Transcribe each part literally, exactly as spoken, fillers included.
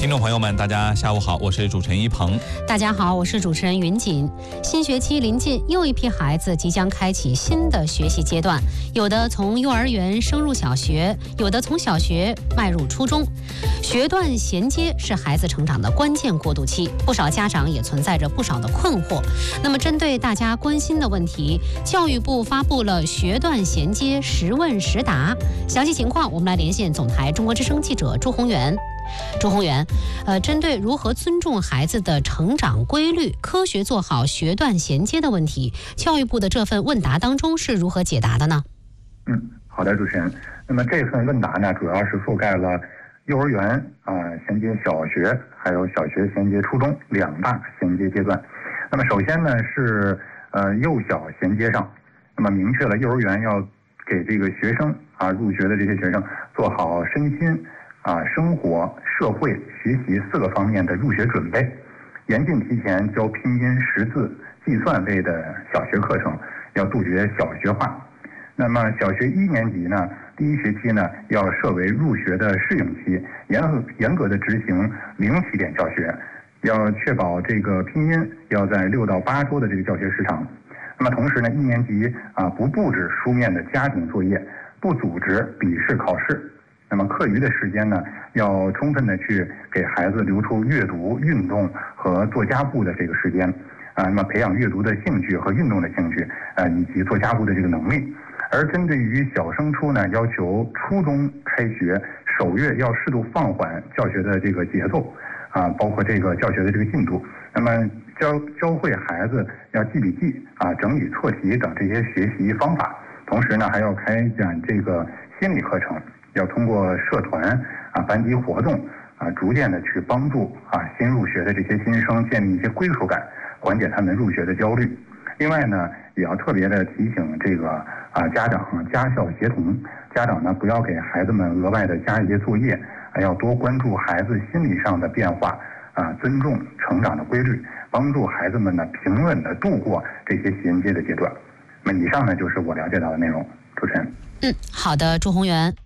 听众朋友们，大家下午好，我是主持人一鹏。 大家好，我是主持人云锦。新学期临近，又一批孩子即将开启新的学习阶段，有的从幼儿园升入小学，有的从小学迈入初中。学段衔接是孩子成长的关键过渡期，不少家长也存在着不少的困惑。那么，针对大家关心的问题，教育部发布了学段衔接实问实答。详细情况，我们来连线总台中国之声记者朱宏元。朱宏元，呃，针对如何尊重孩子的成长规律，科学做好学段衔接的问题，教育部的这份问答当中是如何解答的呢？ 嗯，好的，主持人。那么这份问答呢，主要是覆盖了幼儿园啊、呃、衔接小学，还有小学衔接初中两大衔接阶段。那么首先呢是呃幼小衔接上，那么明确了幼儿园要给这个学生啊入学的这些学生做好身心啊、生活、社会、学习四个方面的入学准备，严禁提前教拼音、识字、计算类的小学课程，要杜绝小学化。那么小学一年级呢，第一学期呢要设为入学的适应期，严格严格的执行零起点教学，要确保这个拼音要在六到八周的这个教学时长。那么同时呢，一年级啊不布置书面的家庭作业，不组织笔试考试。那么课余的时间呢，要充分的去给孩子留出阅读、运动和做家务的这个时间，啊，那么培养阅读的兴趣和运动的兴趣，啊，以及做家务的这个能力。而针对于小升初呢，要求初中开学首月要适度放缓教学的这个节奏，啊，包括这个教学的这个进度。那么教教会孩子要记笔记啊、整理错题等这些学习方法，同时呢，还要开展这个心理课程。要通过社团啊、班级活动啊，逐渐的去帮助啊新入学的这些新生建立一些归属感，缓解他们入学的焦虑。另外呢，也要特别的提醒这个啊家长家校协同，家长呢不要给孩子们额外的加一些作业，还要多关注孩子心理上的变化啊，尊重成长的规律，帮助孩子们呢平稳的度过这些衔接的阶段。那么以上呢就是我了解到的内容，主持人。 嗯，好的，朱宏元。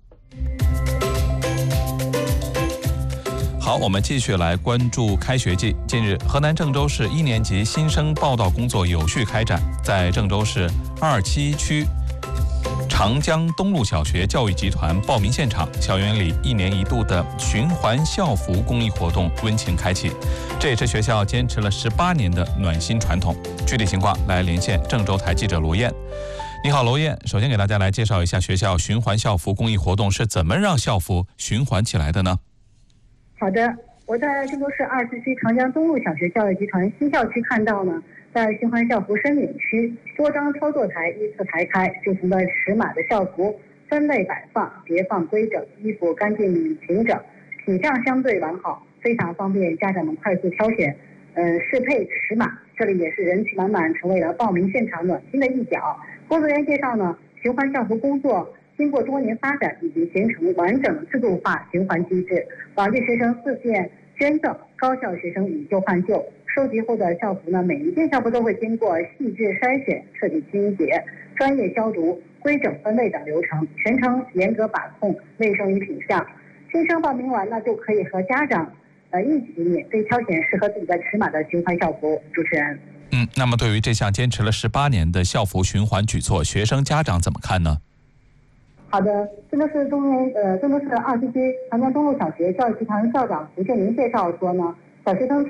好，我们继续来关注开学季。近日，河南郑州市一年级新生报到工作有序开展，在郑州市二七区长江东路小学教育集团报名现场，校园里一年一度的循环校服公益活动温情开启，这也是学校坚持了十八年的暖心传统。具体情况来连线郑州台记者罗燕。你好，罗燕。首先给大家来介绍一下学校循环校服公益活动是怎么让校服循环起来的呢？ 好的，我在郑州市二七区长江东路小学教育集团新校区看到呢，在循环校服申领区，多张操作台依次排开，不同的尺码的校服分类摆放，叠放规整，衣服干净平整，品相相对完好，非常方便家长们快速挑选，呃，适配尺码。这里也是人气满满，成为了报名现场暖心的一角。工作人员介绍呢，循环校服工作经过多年发展，已经形成完整制度化循环机制，往届学生自荐捐赠，高校学生以旧换旧。收集后的校服呢，每一件校服都会经过细致筛选、彻底清洁、专业消毒、规整分类等流程，全程严格把控卫生与品相。新生报名完呢，就可以和家长呃一起免费挑选适合自己的尺码的循环校服。主持人。 嗯，那么对于这项坚持了十八年的校服循环举措，学生家长怎么看呢？ 好的，郑州市中原呃郑州市二七区长江东路小学教育集团校长胡建林介绍说呢，小学生